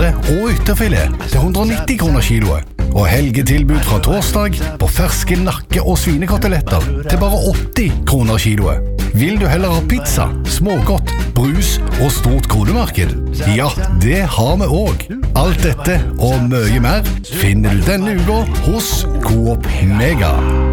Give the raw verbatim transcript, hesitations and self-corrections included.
indre og ytterfilet til one hundred ninety kroner kiloet. Og helgetilbud fra torsdag på ferske nakke- og svinekoteletter til bare åtti kroner kiloet. Vil du heller ha pizza, smågodt, brus og stort kodemarked? Ja, det har vi også. Alt dette og mye mer finner du denne uka hos Coop Mega.